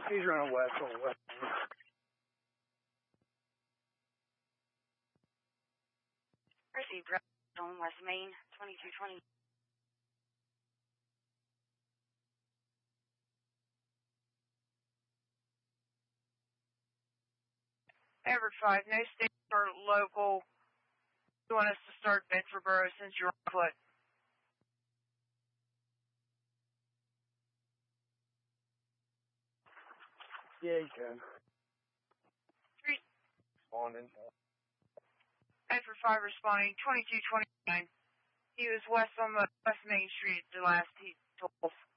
He's running west on West. Received on West Main, 2220. Everett 5, no state or local. You want us to start Bedford Borough since you're on foot? Yeah, you can. 3. Responding. Bedford 5 responding, 2229. He was west on the West Main Street the last he told us.